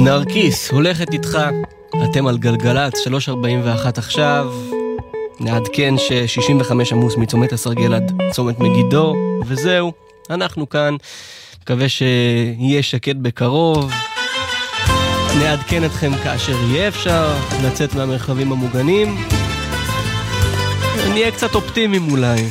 נרקיס, הולכת איתך. אתם על גלגלת 3:41 עכשיו. נעדכן ש-65 עמוס מצומת הסרגל עד צומת מגידו, וזהו, אנחנו כאן. מקווה שיהיה שקט בקרוב. נעדכן אתכם כאשר יהיה אפשר לצאת מהמרחבים המוגנים. נהיה קצת אופטימיים אולי.